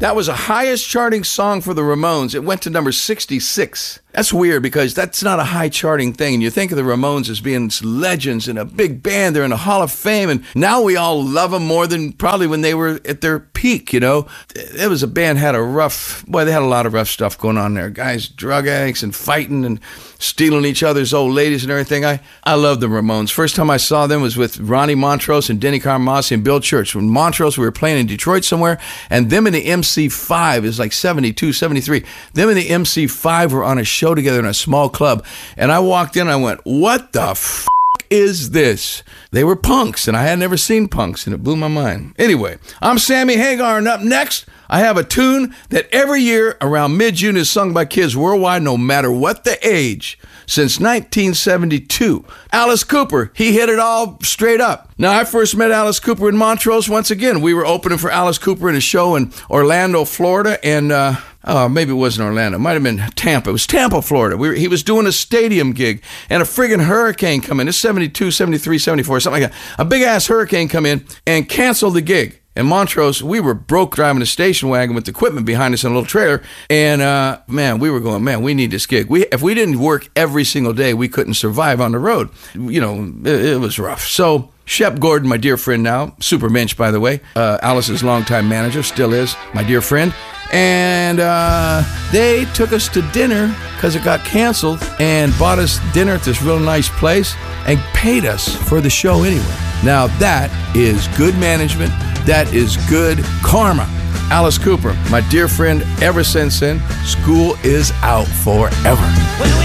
That was the highest charting song for the Ramones. It went to number 66. That's weird because that's not a high charting thing. And you think of the Ramones as being legends and a big band. They're in the Hall of Fame. And now we all love them more than probably when they were at their peak, you know. It was a band they had a lot of rough stuff going on there. Guys, drug addicts and fighting and stealing each other's old ladies and everything. I love the Ramones. First time I saw them was with Ronnie Montrose and Denny Carmassi and Bill Church. When Montrose, we were playing in Detroit somewhere, and them and the MC5 is like 72, 73. Them and the MC5 were on a show together in a small club, and I walked in and I went, what the f*** is this? They were punks, and I had never seen punks, and it blew my mind. Anyway, I'm Sammy Hagar, and up next, I have a tune that every year around mid-June is sung by kids worldwide, no matter what the age. Since 1972, Alice Cooper, he hit it all straight up. Now, I first met Alice Cooper in Montrose. Once again, we were opening for Alice Cooper in a show in Orlando, Florida, and maybe it wasn't Orlando. It might have been Tampa. It was Tampa, Florida. He was doing a stadium gig, and a friggin' hurricane come in. It's 72, 73, 74, something like that. A big-ass hurricane come in and canceled the gig. In Montrose, we were broke driving a station wagon with equipment behind us in a little trailer. And, we were going, we need this gig. If we didn't work every single day, we couldn't survive on the road. You know, it was rough. So Shep Gordon, my dear friend now, super mensch, by the way, Alice's longtime manager, still is, my dear friend. And they took us to dinner because it got canceled and bought us dinner at this real nice place and paid us for the show anyway. Now that is good management. That is good karma. Alice Cooper, my dear friend, ever since then, school is out forever.